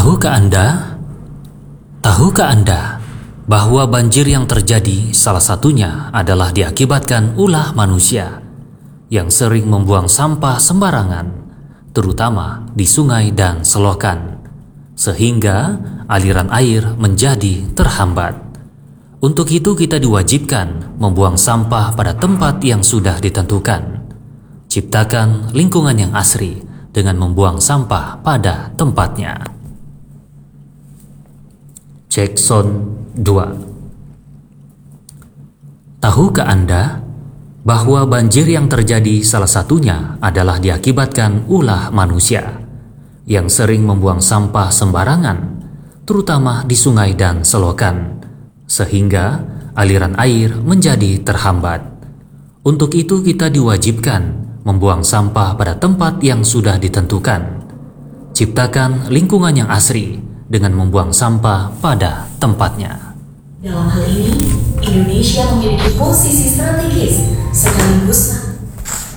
Tahukah Anda? Tahukah Anda bahwa banjir yang terjadi salah satunya adalah diakibatkan ulah manusia yang sering membuang sampah sembarangan, terutama di sungai dan selokan, sehingga aliran air menjadi terhambat. Untuk itu kita diwajibkan membuang sampah pada tempat yang sudah ditentukan. Ciptakan lingkungan yang asri dengan membuang sampah pada tempatnya. Jackson 2. Tahukah Anda bahwa banjir yang terjadi salah satunya adalah diakibatkan ulah manusia yang sering membuang sampah sembarangan, terutama di sungai dan selokan, sehingga aliran air menjadi terhambat. Untuk itu kita diwajibkan membuang sampah pada tempat yang sudah ditentukan. Ciptakan lingkungan yang asri dengan membuang sampah pada tempatnya. Dalam hal ini, Indonesia memiliki posisi strategis sekaligus